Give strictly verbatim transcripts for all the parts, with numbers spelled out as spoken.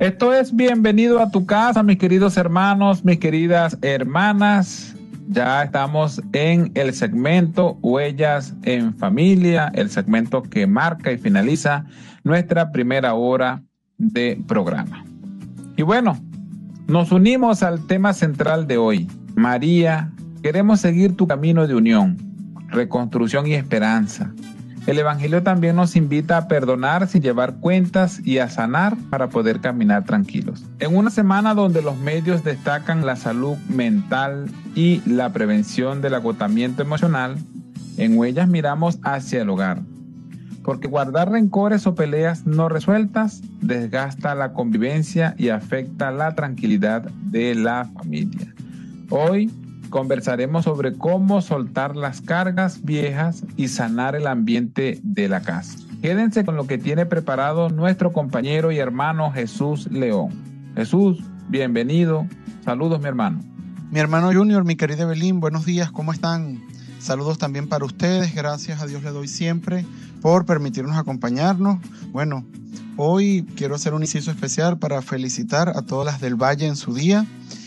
Esto es Bienvenido a tu casa, mis queridos hermanos, mis queridas hermanas. Ya estamos en el segmento Huellas en Familia, el segmento que marca y finaliza nuestra primera hora de programa. Y bueno, nos unimos al tema central de hoy. María, queremos seguir tu camino de unión, reconstrucción y esperanza. El Evangelio también nos invita a perdonar sin llevar cuentas y a sanar para poder caminar tranquilos. En una semana donde los medios destacan la salud mental y la prevención del agotamiento emocional, en Huellas miramos hacia el hogar. Porque guardar rencores o peleas no resueltas desgasta la convivencia y afecta la tranquilidad de la familia. Hoy conversaremos sobre cómo soltar las cargas viejas y sanar el ambiente de la casa. Quédense con lo que tiene preparado nuestro compañero y hermano Jesús León. Jesús, bienvenido. Saludos, mi hermano. Mi hermano Junior, mi querida Evelyn, buenos días, ¿cómo están? Saludos también para ustedes, gracias a Dios le doy siempre por permitirnos acompañarnos. Bueno, hoy quiero hacer un inciso especial para felicitar a todas las del Valle en su día.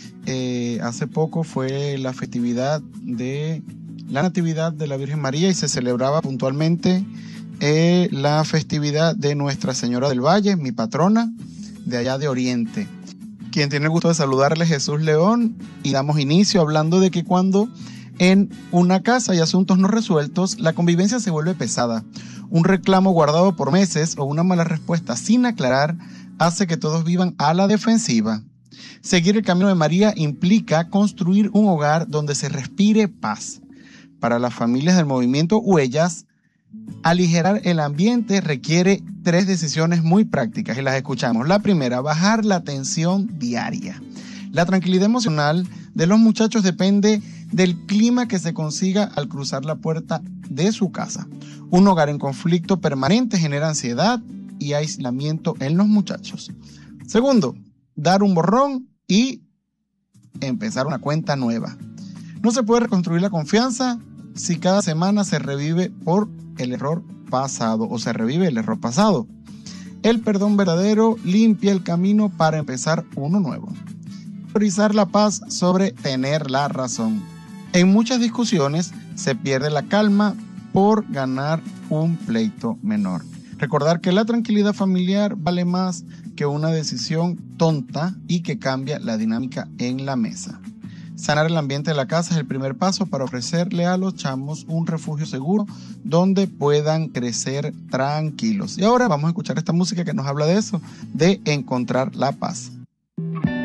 Eh, hace poco fue la festividad de la Natividad de la Virgen María y se celebraba puntualmente eh, la festividad de Nuestra Señora del Valle, mi patrona de allá de Oriente. Quien tiene el gusto de saludarle, Jesús León, y damos inicio hablando de que cuando en una casa hay asuntos no resueltos, la convivencia se vuelve pesada. Un reclamo guardado por meses o una mala respuesta sin aclarar hace que todos vivan a la defensiva. Seguir el camino de María implica construir un hogar donde se respire paz. Para las familias del movimiento Huellas, aligerar el ambiente requiere tres decisiones muy prácticas y las escuchamos. La primera, bajar la tensión diaria. La tranquilidad emocional de los muchachos depende del clima que se consiga al cruzar la puerta de su casa. Un hogar en conflicto permanente genera ansiedad y aislamiento en los muchachos. Segundo, dar un borrón y empezar una cuenta nueva. No se puede reconstruir la confianza si cada semana se revive por el error pasado o se revive el error pasado. El perdón verdadero limpia el camino para empezar uno nuevo. Priorizar la paz sobre tener la razón. En muchas discusiones se pierde la calma por ganar un pleito menor. Recordar que la tranquilidad familiar vale más que una decisión tonta y que cambia la dinámica en la mesa. Sanar el ambiente de la casa es el primer paso para ofrecerle a los chamos un refugio seguro donde puedan crecer tranquilos. Y ahora vamos a escuchar esta música que nos habla de eso, de encontrar la paz.